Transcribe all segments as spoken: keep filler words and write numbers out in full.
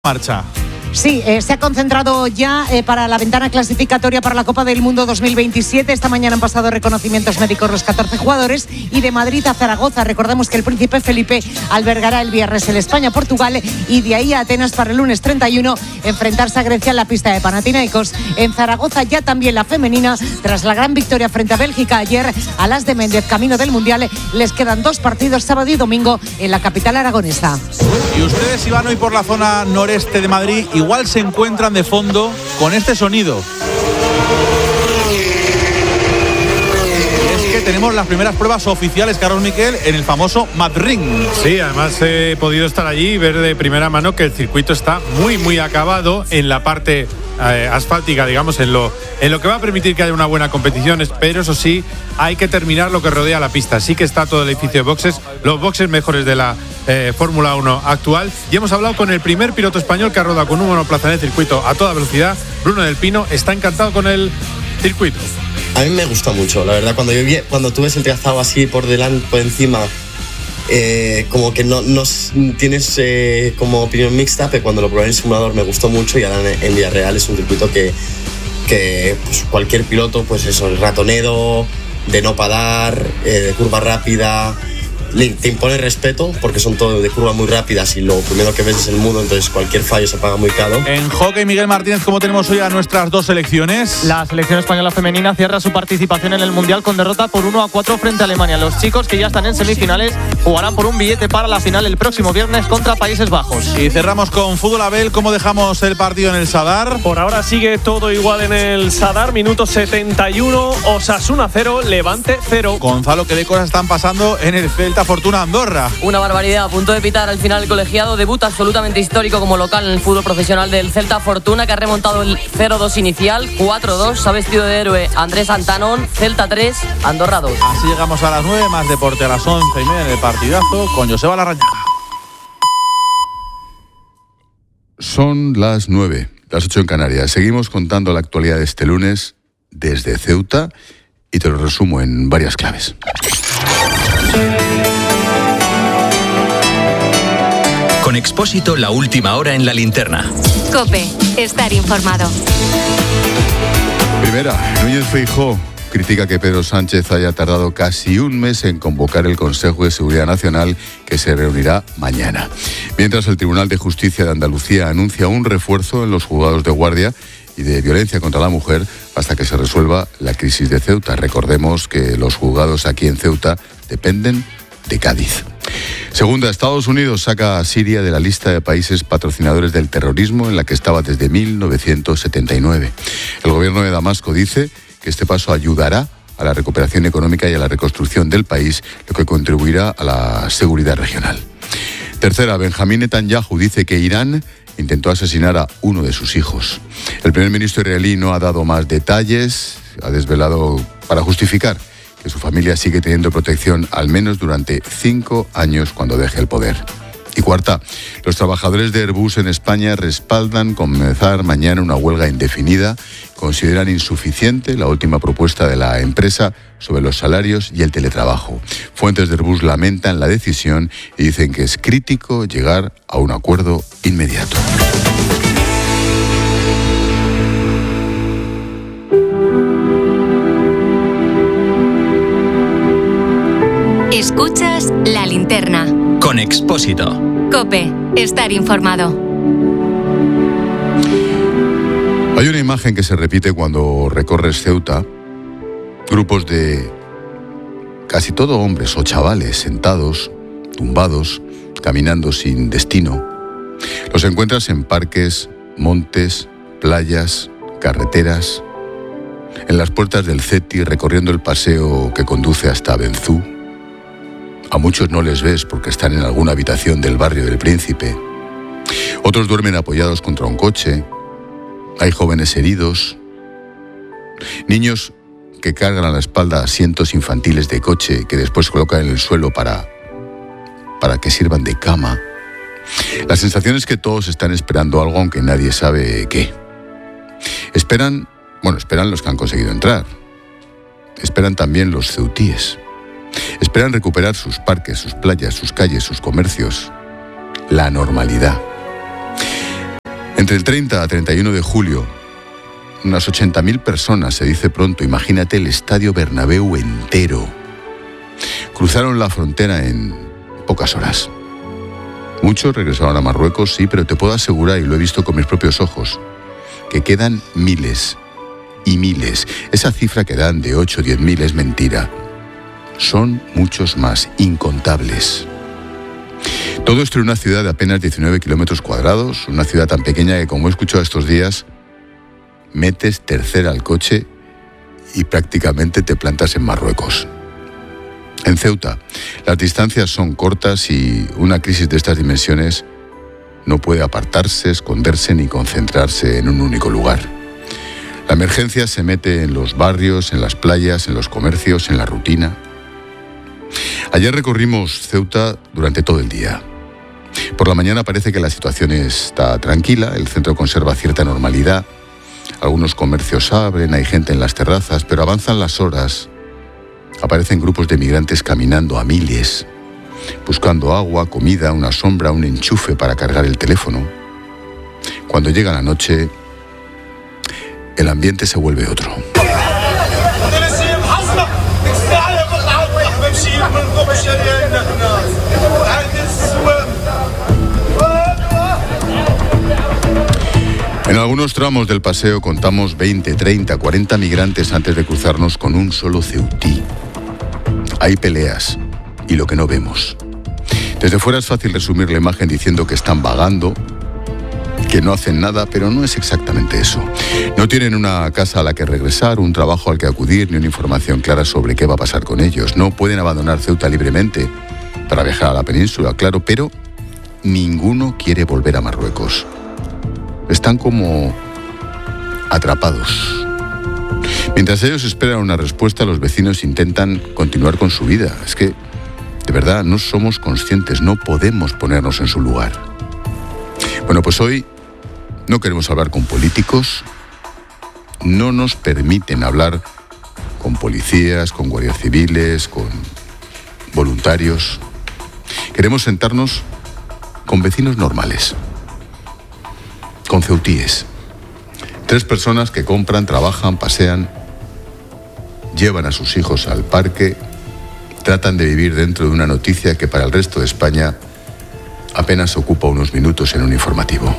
Marcha. Sí, eh, se ha concentrado ya eh, para la ventana clasificatoria para la Copa del Mundo dos mil veintisiete. Esta mañana han pasado reconocimientos médicos los catorce jugadores y de Madrid a Zaragoza. Recordemos que el Príncipe Felipe albergará el viernes el España-Portugal y de ahí a Atenas para el lunes treinta y uno enfrentarse a Grecia en la pista de Panathinaikos. En Zaragoza ya también la femenina, tras la gran victoria frente a Bélgica ayer, a las de Méndez camino del Mundial. Les quedan dos partidos, sábado y domingo, en la capital aragonesa. Y ustedes, si van hoy por la zona noreste de Madrid, igual se encuentran de fondo con este sonido. Es que tenemos las primeras pruebas oficiales, Carlos Miquel, en el famoso Madrid. Sí, además he podido estar allí y ver de primera mano que el circuito está muy, muy acabado en la parte eh, asfáltica, digamos, en lo, en lo que va a permitir que haya una buena competición. Pero eso sí, hay que terminar lo que rodea la pista. Sí que está todo el edificio de boxes, los boxes mejores de la Eh, Fórmula uno actual, y hemos hablado con el primer piloto español que ha rodado con un monoplaza en el circuito a toda velocidad. Bruno del Pino está encantado con el circuito. A mí me gusta mucho, la verdad, cuando yo vi, cuando tú ves el trazado así por delante, por encima, eh, como que no, no tienes eh, como opinión mixta, pero cuando lo probé en el simulador me gustó mucho, y ahora en, en Vía Real es un circuito que, que pues, cualquier piloto, pues eso, el ratonero, de no parar, eh, de curva rápida, te impone respeto porque son todo de curvas muy rápidas y lo primero que ves es el mundo, entonces cualquier fallo se paga muy caro. En hockey, Miguel Martínez, ¿cómo tenemos hoy a nuestras dos selecciones? La selección española femenina cierra su participación en el Mundial con derrota por uno a cuatro frente a Alemania. Los chicos, que ya están en semifinales, jugarán por un billete para la final el próximo viernes contra Países Bajos. Y cerramos con fútbol. Abel, ¿cómo dejamos el partido en el Sadar? Por ahora sigue todo igual en el Sadar, minuto setenta y uno, Osasuna cero, Levante cero. Gonzalo, ¿qué de cosas están pasando en el Celta Fortuna Andorra? Una barbaridad, a punto de pitar al final el colegiado, debut absolutamente histórico como local en el fútbol profesional del Celta Fortuna, que ha remontado el cero dos inicial, cuatro dos, se ha vestido de héroe Andrés Antanón, Celta tres, Andorra dos. Así llegamos a las nueve, más deporte a las once y media en el partidazo con Joseba Larrañaga. Son las nueve, las ocho en Canarias. Seguimos contando la actualidad de este lunes desde Ceuta y te lo resumo en varias claves. Con Expósito, la última hora en la linterna. COPE, estar informado. Primera, Núñez Feijóo critica que Pedro Sánchez haya tardado casi un mes en convocar el Consejo de Seguridad Nacional, que se reunirá mañana. Mientras, el Tribunal de Justicia de Andalucía anuncia un refuerzo en los juzgados de guardia y de violencia contra la mujer hasta que se resuelva la crisis de Ceuta. Recordemos que los juzgados aquí en Ceuta dependen de Cádiz. Segunda, Estados Unidos saca a Siria de la lista de países patrocinadores del terrorismo en la que estaba desde mil novecientos setenta y nueve. El gobierno de Damasco dice que este paso ayudará a la recuperación económica y a la reconstrucción del país, lo que contribuirá a la seguridad regional. Tercera, Benjamín Netanyahu dice que Irán intentó asesinar a uno de sus hijos. El primer ministro israelí no ha dado más detalles, ha desvelado para justificar que su familia sigue teniendo protección al menos durante cinco años cuando deje el poder. Y cuarta, los trabajadores de Airbus en España respaldan comenzar mañana una huelga indefinida. Consideran insuficiente la última propuesta de la empresa sobre los salarios y el teletrabajo. Fuentes de Airbus lamentan la decisión y dicen que es crítico llegar a un acuerdo inmediato. Escuchas la linterna. Con Expósito. COPE, estar informado. Hay una imagen que se repite cuando recorres Ceuta. Grupos de casi todo hombres o chavales sentados, tumbados, caminando sin destino. Los encuentras en parques, montes, playas, carreteras, en las puertas del CETI, recorriendo el paseo que conduce hasta Benzú. A muchos no les ves porque están en alguna habitación del barrio del Príncipe. Otros duermen apoyados contra un coche. Hay jóvenes heridos. Niños que cargan a la espalda asientos infantiles de coche que después colocan en el suelo para, para que sirvan de cama. La sensación es que todos están esperando algo, aunque nadie sabe qué. Esperan, bueno, esperan los que han conseguido entrar. Esperan también los ceutíes. Esperan recuperar sus parques, sus playas, sus calles, sus comercios, la normalidad. Entre el treinta a treinta y uno de julio, unas ochenta mil personas, se dice pronto, imagínate el Estadio Bernabéu entero, cruzaron la frontera en pocas horas. Muchos regresaron a Marruecos, sí, pero te puedo asegurar, y lo he visto con mis propios ojos, que quedan miles y miles. Esa cifra que dan de ocho o diez mil es mentira. Son muchos más, incontables. Todo esto en una ciudad de apenas diecinueve kilómetros cuadrados, una ciudad tan pequeña que, como he escuchado estos días, metes tercera al coche y prácticamente te plantas en Marruecos. En Ceuta, las distancias son cortas y una crisis de estas dimensiones no puede apartarse, esconderse ni concentrarse en un único lugar. La emergencia se mete en los barrios, en las playas, en los comercios, en la rutina. Ayer recorrimos Ceuta durante todo el día. Por la mañana parece que la situación está tranquila, el centro conserva cierta normalidad, algunos comercios abren, hay gente en las terrazas, pero avanzan las horas. Aparecen grupos de migrantes caminando a miles, buscando agua, comida, una sombra, un enchufe para cargar el teléfono. Cuando llega la noche, el ambiente se vuelve otro. En algunos tramos del paseo contamos veinte, treinta, cuarenta migrantes antes de cruzarnos con un solo ceutí. Hay peleas y lo que no vemos. Desde fuera es fácil resumir la imagen diciendo que están vagando, que no hacen nada, pero no es exactamente eso. No tienen una casa a la que regresar, un trabajo al que acudir, ni una información clara sobre qué va a pasar con ellos. No pueden abandonar Ceuta libremente para viajar a la península, claro, pero ninguno quiere volver a Marruecos. Están como atrapados. Mientras ellos esperan una respuesta, los vecinos intentan continuar con su vida. Es que, de verdad, no somos conscientes, no podemos ponernos en su lugar. Bueno, pues hoy no queremos hablar con políticos, no nos permiten hablar con policías, con guardias civiles, con voluntarios. Queremos sentarnos con vecinos normales, con ceutíes. Tres personas que compran, trabajan, pasean, llevan a sus hijos al parque, tratan de vivir dentro de una noticia que para el resto de España apenas ocupa unos minutos en un informativo.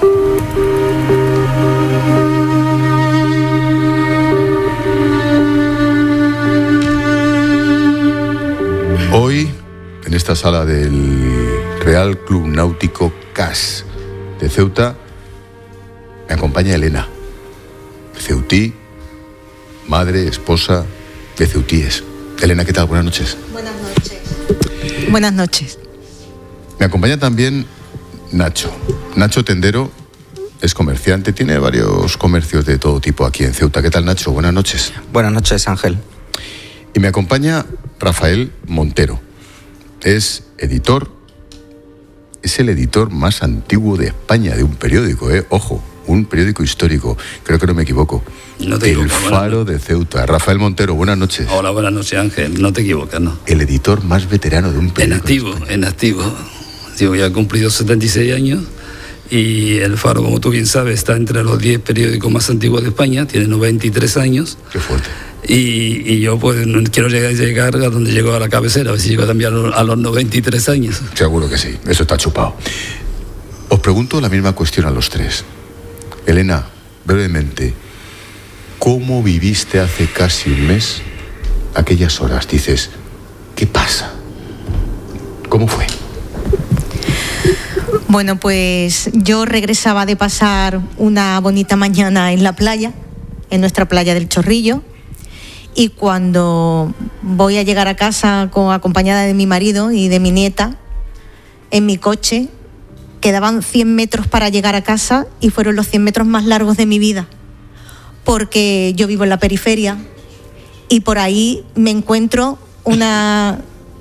Hoy, en esta sala del Real Club Náutico C A S de Ceuta, me acompaña Elena, ceutí, madre, esposa de ceutíes. Elena, ¿qué tal? Buenas noches. Buenas noches. Buenas noches. Me acompaña también Nacho. Nacho Tendero es comerciante, tiene varios comercios de todo tipo aquí en Ceuta. ¿Qué tal, Nacho? Buenas noches. Buenas noches, Ángel. Y me acompaña Rafael Montero. Es editor, es el editor más antiguo de España de un periódico, ¿eh? Ojo, un periódico histórico, creo que no me equivoco. No te El equivocas, Faro de Ceuta. Rafael Montero, buenas noches. Hola, buenas noches, Ángel. No te equivocas, ¿no? El editor más veterano de un periódico. En activo, en activo. Digo, ya he cumplido setenta y seis años y El Faro, como tú bien sabes, está entre los diez periódicos más antiguos de España, tiene noventa y tres años. Qué fuerte. Y, y yo pues no quiero llegar, llegar a donde llego a la cabecera, a ver si llego también a los, a los noventa y tres años. Seguro que sí, eso está chupado. Os pregunto la misma cuestión a los tres. Elena, brevemente, ¿cómo viviste hace casi un mes aquellas horas? Dices, ¿qué pasa? ¿Cómo fue? Bueno, pues yo regresaba de pasar una bonita mañana en la playa, en nuestra playa del Chorrillo, y cuando voy a llegar a casa con, acompañada de mi marido y de mi nieta, en mi coche, quedaban cien metros para llegar a casa y fueron los cien metros más largos de mi vida, porque yo vivo en la periferia y por ahí me encuentro una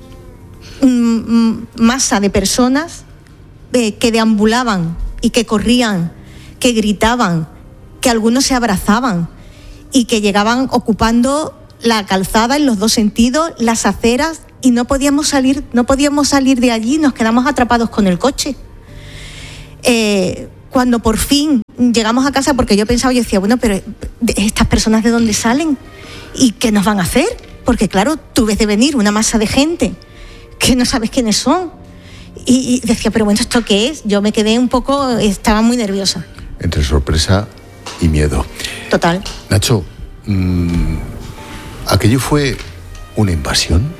mm, masa de personas eh, que deambulaban y que corrían, que gritaban, que algunos se abrazaban y que llegaban ocupando la calzada en los dos sentidos, las aceras, y no podíamos salir, no podíamos salir de allí, nos quedamos atrapados con el coche. Eh, cuando por fin llegamos a casa porque yo pensaba, yo decía, bueno, pero ¿estas personas de dónde salen? ¿Y qué nos van a hacer? Porque claro, tú ves de venir una masa de gente que no sabes quiénes son. Y, y decía, pero bueno, ¿esto qué es? Yo me quedé un poco, estaba muy nerviosa. Entre sorpresa y miedo. Total. Nacho, mmm, ¿aquello fue una invasión?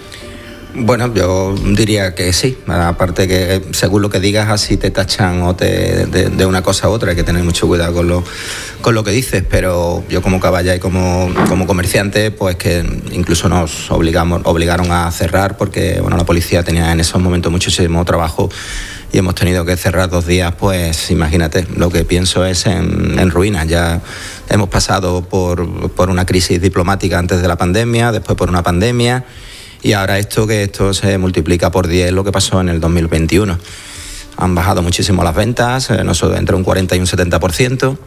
Bueno, yo diría que sí. Aparte que según lo que digas, así te tachan o te, de, de una cosa a otra. Hay que tener mucho cuidado con lo, con lo que dices. Pero yo como caballa y como, como comerciante, pues que incluso nos obligamos, obligaron a cerrar porque bueno, la policía tenía en esos momentos muchísimo trabajo y hemos tenido que cerrar dos días. Pues imagínate, lo que pienso es en, en ruinas. Ya hemos pasado por, por una crisis diplomática antes de la pandemia, después por una pandemia. Y ahora esto, que esto se multiplica por diez, lo que pasó en el dos mil veintiuno. Han bajado muchísimo las ventas, nosotros entre un cuarenta y un setenta por ciento.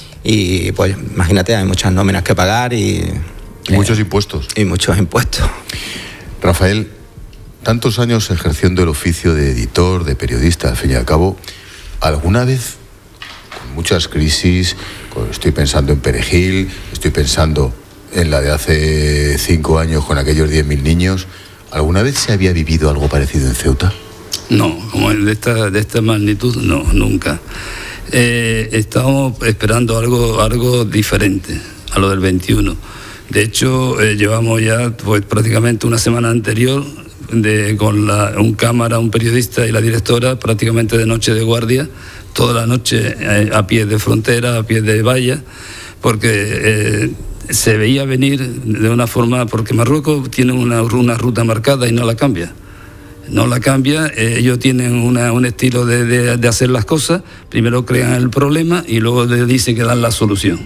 Y pues imagínate, hay muchas nóminas que pagar y... Y muchos eh, impuestos. Y muchos impuestos. Rafael, tantos años ejerciendo el oficio de editor, de periodista, al fin y al cabo, ¿alguna vez, con muchas crisis, con, estoy pensando en Perejil, estoy pensando en la de hace cinco años con aquellos diez mil niños, ¿alguna vez se había vivido algo parecido en Ceuta? No, como de esta, de esta magnitud, no, nunca. Eh, estábamos esperando algo, algo diferente a lo del veintiuno. De hecho, eh, llevamos ya pues, prácticamente una semana anterior de, con la, un cámara, un periodista y la directora prácticamente de noche de guardia, toda la noche eh, a pie de frontera, a pie de valla, porque... Eh, se veía venir de una forma, porque Marruecos tiene una, una ruta marcada y no la cambia. No la cambia, eh, ellos tienen una, un estilo de, de, de hacer las cosas, primero crean el problema y luego le dicen que dan la solución.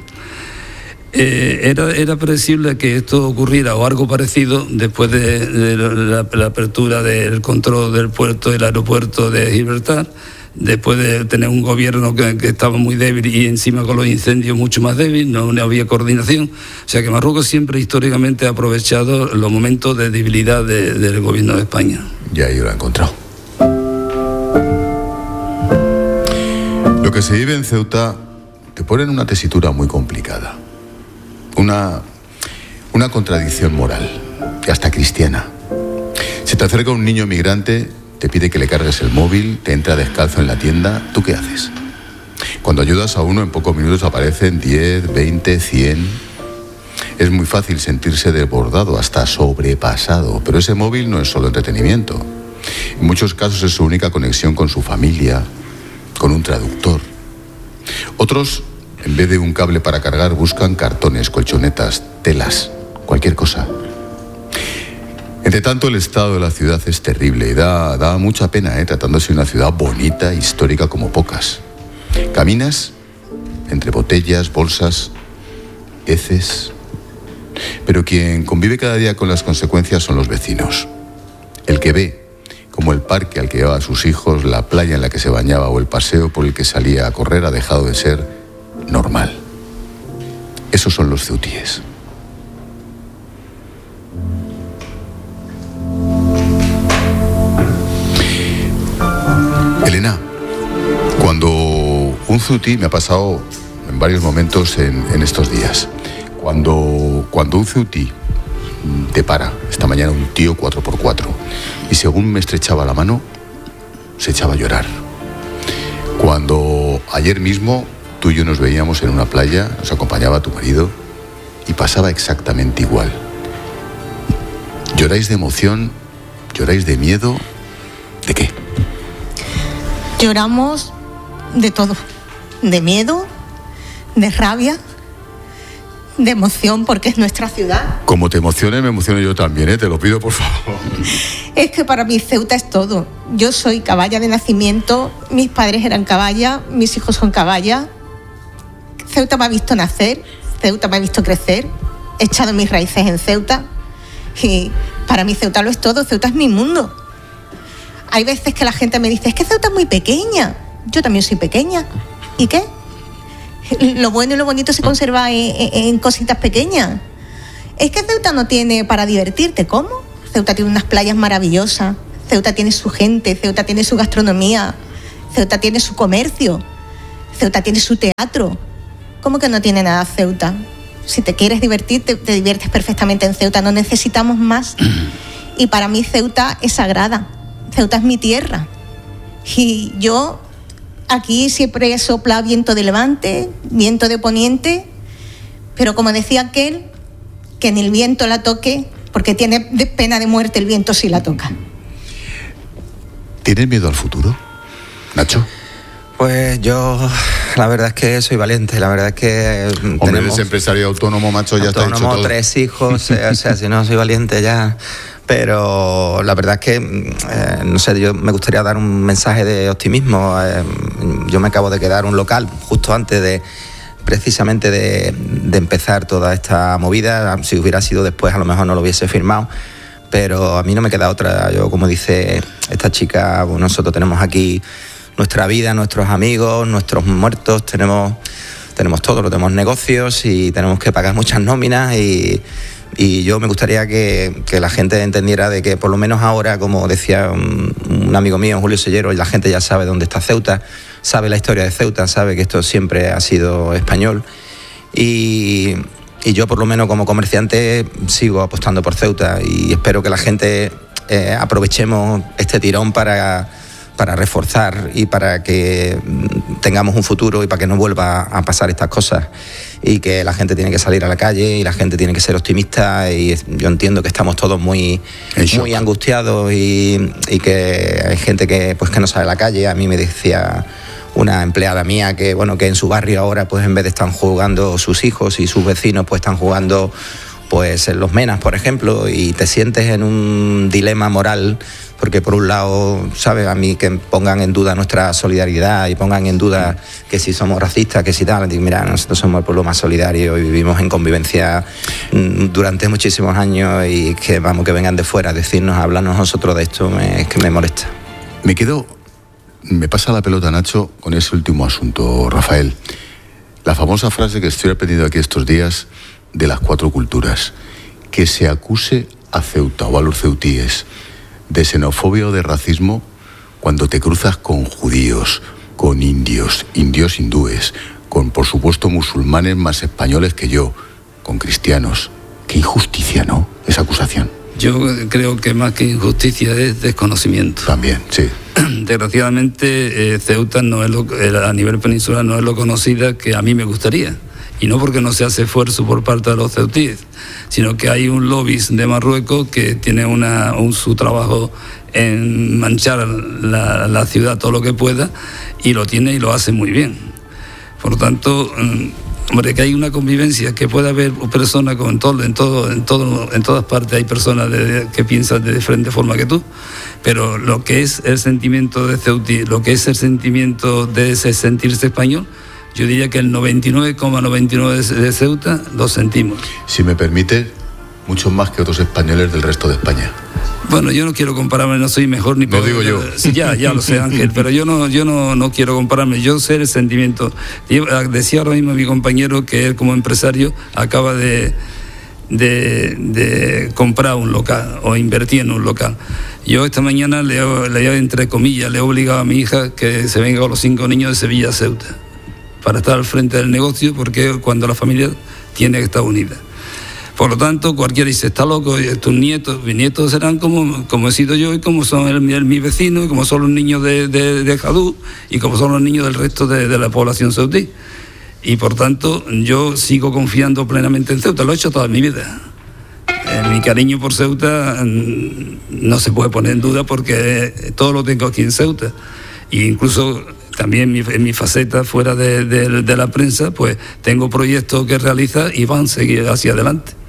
Eh, era, era predecible que esto ocurriera o algo parecido después de, de la, la apertura del control del puerto, del aeropuerto de Gibraltar, después de tener un gobierno que, que estaba muy débil y encima con los incendios mucho más débil, no, no había coordinación. O sea que Marruecos siempre históricamente ha aprovechado los momentos de debilidad de, del gobierno de España. Ya yo lo he encontrado. Lo que se vive en Ceuta te pone en una tesitura muy complicada. Una, una contradicción moral, y hasta cristiana. Se te acerca un niño migrante, te pide que le cargues el móvil, te entra descalzo en la tienda, ¿tú qué haces? Cuando ayudas a uno, en pocos minutos aparecen diez, veinte, cien. Es muy fácil sentirse desbordado, hasta sobrepasado, pero ese móvil no es solo entretenimiento. En muchos casos es su única conexión con su familia, con un traductor. Otros, en vez de un cable para cargar, buscan cartones, colchonetas, telas, cualquier cosa. Entre tanto, el estado de la ciudad es terrible y da, da mucha pena, ¿eh? tratándose de una ciudad bonita, histórica como pocas. Caminas entre botellas, bolsas, heces. Pero quien convive cada día con las consecuencias son los vecinos. El que ve, como el parque al que llevaba a sus hijos, la playa en la que se bañaba o el paseo por el que salía a correr ha dejado de ser normal. Esos son los ceutíes. Elena, cuando un ceutí, me ha pasado en varios momentos en, en estos días, cuando, cuando un ceutí te para, esta mañana un tío cuatro por cuatro, y según me estrechaba la mano, se echaba a llorar. Cuando ayer mismo tú y yo nos veíamos en una playa, nos acompañaba tu marido, y pasaba exactamente igual. ¿Lloráis de emoción? ¿Lloráis de miedo? ¿De qué? Lloramos de todo, de miedo, de rabia, de emoción, porque es nuestra ciudad. Como te emociones, me emociono yo también, ¿eh? Te lo pido, por favor. Es que para mí Ceuta es todo. Yo soy caballa de nacimiento, mis padres eran caballa, mis hijos son caballa. Ceuta me ha visto nacer, Ceuta me ha visto crecer, he echado mis raíces en Ceuta y para mí Ceuta lo es todo, Ceuta es mi mundo. Hay veces que la gente me dice, es que Ceuta es muy pequeña. Yo también soy pequeña. ¿Y qué? Lo bueno y lo bonito se conserva en, en, en cositas pequeñas. Es que Ceuta no tiene para divertirte. ¿Cómo? Ceuta tiene unas playas maravillosas. Ceuta tiene su gente. Ceuta tiene su gastronomía. Ceuta tiene su comercio. Ceuta tiene su teatro. ¿Cómo que no tiene nada Ceuta? Si te quieres divertir, te, te diviertes perfectamente en Ceuta, no necesitamos más. Y para mí Ceuta es sagrada, Ceuta es mi tierra. Y yo aquí siempre sopla viento de levante, viento de poniente, pero como decía aquel, que ni el viento la toque, porque tiene pena de muerte el viento si la toca. ¿Tienes miedo al futuro, Nacho? Pues yo, la verdad es que soy valiente, la verdad es que Hombre, tenemos eres empresario autónomo, macho, ya está autónomo, dicho todo. tres hijos, eh, o sea, si no soy valiente ya. Pero la verdad es que, eh, no sé, yo me gustaría dar un mensaje de optimismo. Eh, yo me acabo de quedar un local justo antes de, precisamente de, de empezar toda esta movida. Si hubiera sido después, a lo mejor no lo hubiese firmado. Pero a mí no me queda otra. Yo, como dice esta chica, bueno, nosotros tenemos aquí nuestra vida, nuestros amigos, nuestros muertos, tenemos, tenemos todo, lo tenemos negocios y tenemos que pagar muchas nóminas y, y yo me gustaría que, que la gente entendiera de que por lo menos ahora, como decía un, un amigo mío, Julio Sellero, la gente ya sabe dónde está Ceuta, sabe la historia de Ceuta, sabe que esto siempre ha sido español y, y yo por lo menos como comerciante sigo apostando por Ceuta y espero que la gente eh, aprovechemos este tirón para para reforzar y para que tengamos un futuro y para que no vuelva a pasar estas cosas y que la gente tiene que salir a la calle y la gente tiene que ser optimista y yo entiendo que estamos todos muy, muy angustiados y, y que hay gente que pues que no sale a la calle. A mí me decía una empleada mía que bueno que en su barrio ahora pues en vez de estar jugando sus hijos y sus vecinos pues están jugando pues en los Menas, por ejemplo, y te sientes en un dilema moral porque por un lado, ¿sabes? A mí que pongan en duda nuestra solidaridad y pongan en duda que si somos racistas, que si tal, digo, mira, nosotros somos el pueblo más solidario y vivimos en convivencia durante muchísimos años y que vamos, que vengan de fuera a decirnos, a hablarnos nosotros de esto, me, es que me molesta. Me quedo, me pasa la pelota, Nacho, con ese último asunto, Rafael. La famosa frase que estoy aprendiendo aquí estos días de las cuatro culturas, que se acuse a Ceuta o a los ceutíes de xenofobia o de racismo cuando te cruzas con judíos, con indios, indios hindúes, con por supuesto musulmanes más españoles que yo, con cristianos. Qué injusticia, ¿no? Esa acusación. Yo creo que más que injusticia es desconocimiento. También, sí. Desgraciadamente, eh, Ceuta no es lo, a nivel peninsular no es lo conocida que a mí me gustaría. Y no porque no se hace esfuerzo por parte de los ceutíes, sino que hay un lobby de Marruecos que tiene una, un, su trabajo en manchar la, la ciudad todo lo que pueda y lo tiene y lo hace muy bien. Por lo tanto, hombre, que hay una convivencia, que puede haber personas con todo, en, todo, en, todo, en todas partes hay personas de, que piensan de diferente forma que tú, pero lo que es el sentimiento de ceutí, lo que es el sentimiento de ese sentirse español, yo diría que el noventa y nueve coma noventa y nueve de Ceuta lo sentimos. Si me permite, muchos más que otros españoles del resto de España. Bueno, yo no quiero compararme, no soy mejor ni peor. No digo yo. Sí, ya, ya lo sé, Ángel, pero yo no, yo no, no quiero compararme. Yo sé el sentimiento. Decía ahora mismo mi compañero que él como empresario acaba de, de, de comprar un local o invertir en un local. Yo esta mañana le he, entre comillas, le he obligado a mi hija que se venga con los cinco niños de Sevilla a Ceuta para estar al frente del negocio, porque cuando la familia tiene que estar unida. Por lo tanto, cualquiera dice, está loco, tus nietos, mis nietos serán como, como he sido yo y como son el, el, mi vecino, y como son los niños de, de, de Jadú y como son los niños del resto de, de la población ceutí. Y por tanto, yo sigo confiando plenamente en Ceuta, lo he hecho toda mi vida. Eh, mi cariño por Ceuta no se puede poner en duda porque todo lo tengo aquí en Ceuta. E incluso también mi, en mi faceta fuera de, de, de la prensa, pues tengo proyectos que realizar y van a seguir hacia adelante.